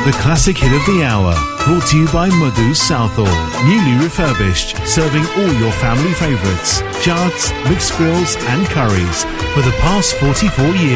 The classic hit of the hour, brought to you by Madhu's Southall. Newly refurbished, serving all your family favourites. Jards, mixed grills and curries for the past 44 years.